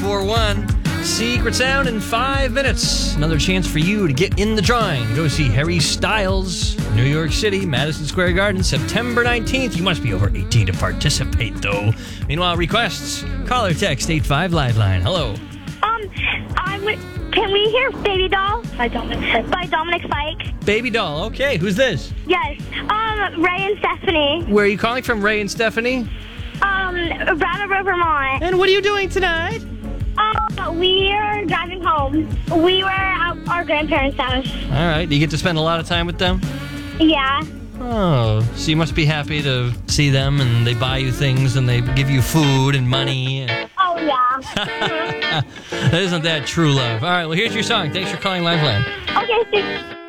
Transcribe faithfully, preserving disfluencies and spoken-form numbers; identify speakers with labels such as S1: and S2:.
S1: four one. Secret Sound in five minutes. Another chance for you to get in the drawing. Go see Harry Styles, New York City, Madison Square Garden, September nineteenth. You must be over eighteen to participate, though. Meanwhile, requests. Call or text eight five Liveline. Hello.
S2: Um, I'm, can we hear Baby Doll? By Dominic, by Dominic Fike.
S1: Baby Doll. Okay, who's this?
S2: Yes. Um, Ray and Stephanie.
S1: Where are you calling from, Ray and Stephanie?
S2: Um, Brattleboro, Vermont.
S1: And what are you doing tonight?
S2: Um, we are driving home. We were at our grandparents' house.
S1: All right. Do you get to spend a lot of time with them?
S2: Yeah.
S1: Oh, so you must be happy to see them, and they buy you things, and they give you food and money.
S2: Oh, yeah.
S1: Isn't that true love? All right, well, here's your song. Thanks for calling Lifeline.
S2: Okay, thanks.